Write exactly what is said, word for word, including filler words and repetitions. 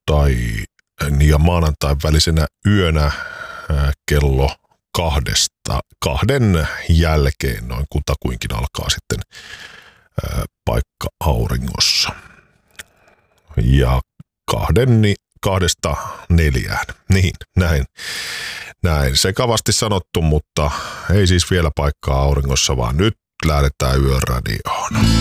sunnuntai ja maanantain välisenä yönä kello kahdesta, kahden jälkeen noin kutakuinkin alkaa sitten paikka auringossa. Ja kahden, kahdesta neljään. Niin, näin. Näin sekavasti sanottu, mutta ei siis vielä paikkaa auringossa, vaan nyt lähdetään yöradioon.